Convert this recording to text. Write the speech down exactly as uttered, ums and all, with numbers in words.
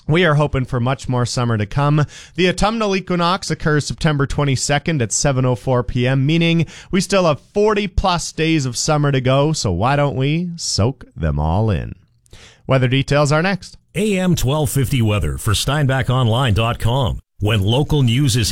We are hoping for much more summer to come. The autumnal equinox occurs September twenty-second at seven oh four p.m., meaning we still have forty plus days of summer to go, so why don't we soak them all in? Weather details are next. A M twelve fifty weather for Steinbach Online dot com. When local news is